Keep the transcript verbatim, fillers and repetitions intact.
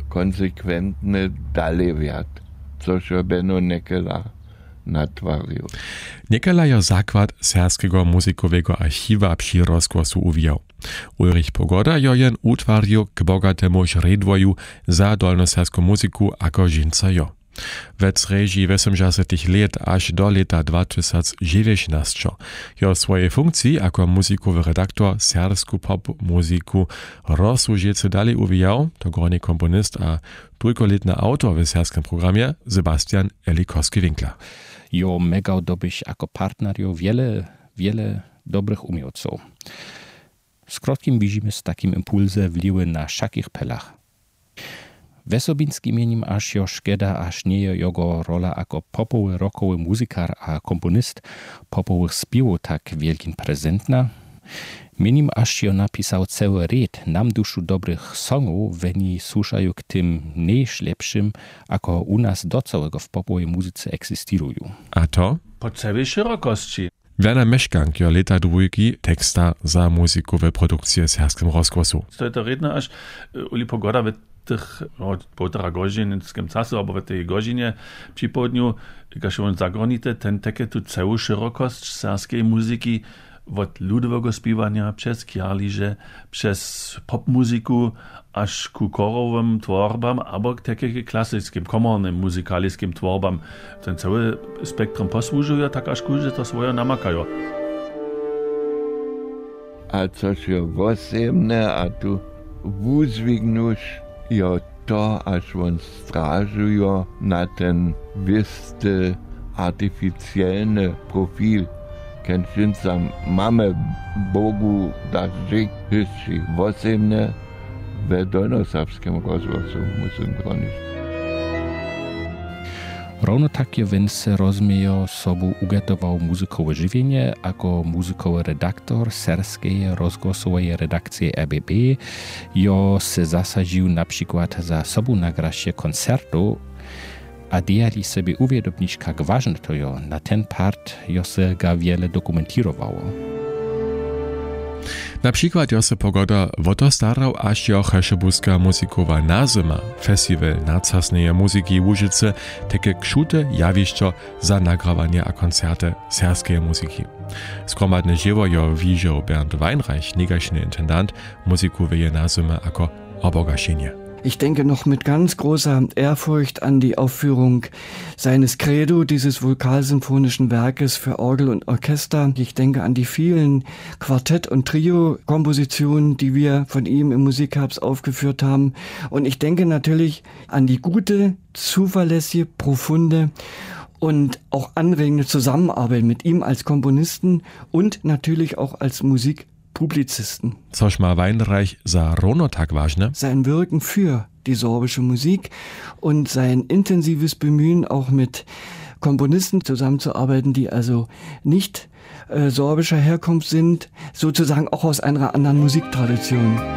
konsekwentne dalej wiat, což je Benno Nekela natwaril. Nekela je zakład serbskiego muzikowego archiwa przy rozgłosu uwijał. Ulrich Pogoda jo jen utwaril k bogatemu redwoju za dolnoserbską muzyku ako žinca jo. Vec reží osemdesiatych let až do leta dwa tysiące dziewiętnaście. Jo swojej funkcji ako muzikowy redaktor serbsku pop muziku rozsłužiece dalej uwijał, to górny komponist a trójkoletny autor w serbskim programie Sebastian Elikowski-Winkler. Jo megał dobyć jako partner jo wiele, wiele dobrych umiejętności. Z krótkim widzimy z takim impulsem wliły na wszakich pelach. Wesobinski mienim aż jo szkoda, aż nie je jego rola jako popowy rockowy muzykar a komponist popowych śpiewu tak wielkin prezentna. Mienim aż jo napisał cały red nam duszu dobrych songów, weni słuchają k tym najlepszym, ako u nas do całego w popowej muzyce egzystują. A to? Po całej szerokości. Werner Meszkank jo leta dwójki teksta za muzikowe produkcje serbskim rozgłosu. To je to redno aż Uli Pogoda w tych półtora godziny w tym czasu, albo w tej godzinie przy południu, jak on zagonite, ten takie tu całą szerokość serbskiej muzyki od ludowego śpiewania przez kierliże, przez popmuzyku, aż ku chorowym tworbam, albo k takim klasycznym, komornym, muzykalskim tworbam. Ten cały spektrum posłużuje, tak aż ku, że to swoje namakają. A coś je wosebne, a tu wuzwignusz, jo to, aż on strażują na ten wisty, artyficjalny profil. Kęczynca mamy Bogu dać życie wosebne w dolnoserbskim rozgłosu musím bronić. Równo tak je Wence rozumieją sobu ugetował muzykowe żywienie jako muzykowy redaktor serbskiej rozgłosowej redakcji R B B. Jo se zasadził na przykład za sobu nagrasie koncertu, a dijali sobie uwiadomić, jak ważne to jo. Na ten part jo se ga wiele dokumentowało. Na przykład jo se Pogoda o to starał, aż jo cheszebuska muzikowa nazyma, festiwal nacasnej muzyki w Łużyce, takie krzute jawiszczo za nagrawanie a koncerty serbskiej muzyki. Skromadne dzieło jo widział Bernd Weinreich, negaśny intendant, muzykowej nazyma jako obogaszenie. Ich denke noch mit ganz großer Ehrfurcht an die Aufführung seines Credo, dieses vokalsymphonischen Werkes für Orgel und Orchester. Ich denke an die vielen Quartett- und Trio-Kompositionen, die wir von ihm im Musikherbst aufgeführt haben. Und ich denke natürlich an die gute, zuverlässige, profunde und auch anregende Zusammenarbeit mit ihm als Komponisten und natürlich auch als Musik Publizisten. Což ma Weinreich za rovno tak ważne? Sein Wirken für die sorbische Musik und sein intensives Bemühen, auch mit Komponisten zusammenzuarbeiten, die also nicht äh, sorbischer Herkunft sind, sozusagen auch aus einer anderen Musiktradition.